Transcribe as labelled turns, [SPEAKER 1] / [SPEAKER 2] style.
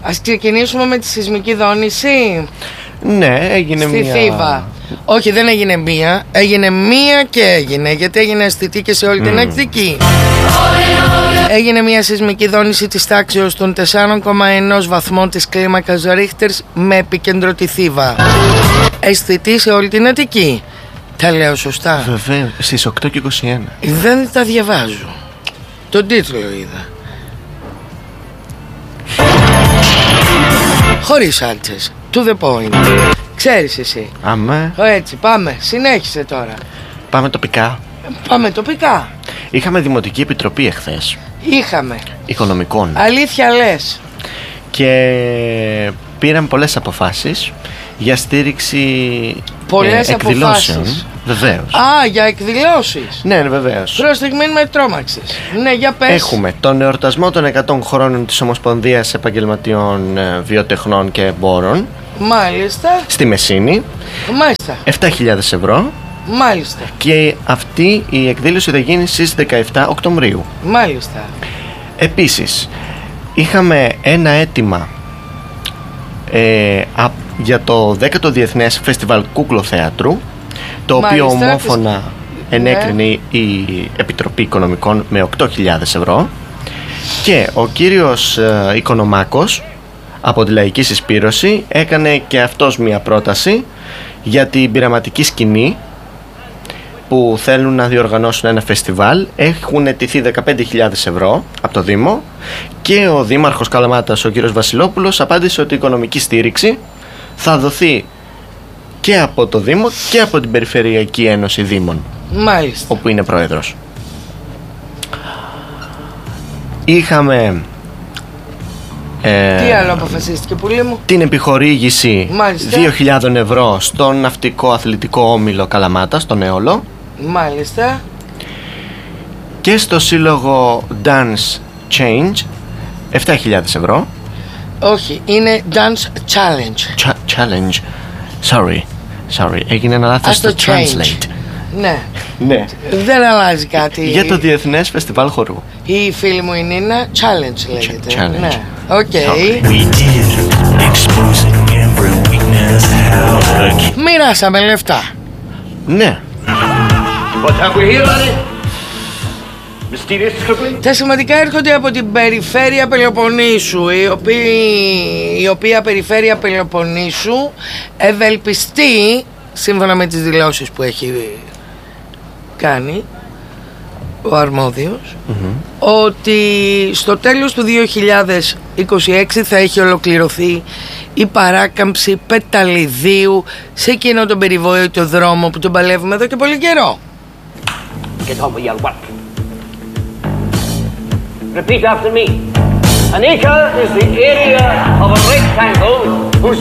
[SPEAKER 1] Ας ξεκινήσουμε με τη σεισμική δόνηση.
[SPEAKER 2] Ναι, έγινε
[SPEAKER 1] στη Θήβα. Όχι, δεν έγινε μία. Έγινε μία και έγινε. Γιατί έγινε αισθητή και σε όλη την Ακτική. Έγινε μία σεισμική δόνηση της τάξεως των 4,1 βαθμών της κλίμακας Ρίχτερ με επίκεντρο τη Θήβα. Αισθητή σε όλη την Αττική. Τα λέω σωστά?
[SPEAKER 2] Βεβαίως, στις 8:21.
[SPEAKER 1] Δεν τα διαβάζω. Τον τίτλο είδα. Χωρίς άλτσες. To the point. Ξέρεις εσύ.
[SPEAKER 2] Αμέ.
[SPEAKER 1] Έτσι, πάμε. Συνέχισε τώρα.
[SPEAKER 2] Πάμε τοπικά.
[SPEAKER 1] Πάμε τοπικά.
[SPEAKER 2] Είχαμε Δημοτική Επιτροπή εχθές.
[SPEAKER 1] Είχαμε.
[SPEAKER 2] Οικονομικών.
[SPEAKER 1] Αλήθεια λες?
[SPEAKER 2] Και πήραν πολλές αποφάσεις για στήριξη εκδηλώσεων.
[SPEAKER 1] Αποφάσεις.
[SPEAKER 2] Βεβαίως.
[SPEAKER 1] Α, για εκδηλώσεις.
[SPEAKER 2] Ναι, βεβαίως.
[SPEAKER 1] Προς στιγμή με τρόμαξες. Ναι, για πες.
[SPEAKER 2] Έχουμε τον εορτασμό των 100 χρόνων της Ομοσπονδίας Επαγγελματιών Βιοτεχνών και Εμπόρων.
[SPEAKER 1] Μάλιστα.
[SPEAKER 2] Στη Μεσίνη.
[SPEAKER 1] Μάλιστα.
[SPEAKER 2] 7.000 ευρώ.
[SPEAKER 1] Μάλιστα.
[SPEAKER 2] Και αυτή η εκδήλωση θα γίνει στις 17 Οκτωβρίου.
[SPEAKER 1] Μάλιστα.
[SPEAKER 2] Επίσης, είχαμε ένα αίτημα για το 10ο Διεθνές Φεστιβάλ Κούκλο-Θέατρου, το οποίο ομόφωνα ενέκρινε η Επιτροπή Οικονομικών με 8.000 ευρώ. Και ο κύριος Οικονομάκος από τη Λαϊκή Συσπήρωση έκανε και αυτός μια πρόταση για την πειραματική σκηνή που θέλουν να διοργανώσουν ένα φεστιβάλ. Έχουν αιτηθεί 15.000 ευρώ από το Δήμο και ο Δήμαρχος Καλαμάτας, ο κύριος Βασιλόπουλος, απάντησε ότι η οικονομική στήριξη θα δοθεί και από το Δήμο και από την Περιφερειακή Ένωση Δήμων.
[SPEAKER 1] Μάλιστα.
[SPEAKER 2] Όπου είναι πρόεδρος. Είχαμε
[SPEAKER 1] τι άλλο αποφασίστηκε, πουλί μου?
[SPEAKER 2] την επιχορήγηση 2.000 ευρώ στον Ναυτικό Αθλητικό Όμιλο Καλαμάτας, τον Έολο.
[SPEAKER 1] Μάλιστα.
[SPEAKER 2] Και στο Σύλλογο Dance Change 7.000 ευρώ.
[SPEAKER 1] Όχι, είναι Dance Challenge.
[SPEAKER 2] Challenge. Sorry, έγινε ένα λάθος στο translate.
[SPEAKER 1] Ναι.
[SPEAKER 2] Ναι.
[SPEAKER 1] Δεν αλλάζει κάτι.
[SPEAKER 2] Για το Διεθνές Φεστιβάλ Χορού.
[SPEAKER 1] Η φίλη μου η Νίνα Challenge λέγεται.
[SPEAKER 2] Challenge.
[SPEAKER 1] Ναι. Οκ. Μοιράσαμε λεφτά.
[SPEAKER 2] Ναι.
[SPEAKER 1] Τα σημαντικά έρχονται από την περιφέρεια Πελοποννήσου, η οποία περιφέρεια Πελοποννήσου ευελπιστεί, σύμφωνα με τις δηλώσεις που έχει κάνει ο αρμόδιος, ότι στο τέλος του 2026 θα έχει ολοκληρωθεί η παράκαμψη πεταλιδίου σε εκείνο τον περιβόητο δρόμο που τον παλεύουμε εδώ και πολύ καιρό.
[SPEAKER 3] Get on with your work. Repeat after me. An acre is the area of a rectangle whose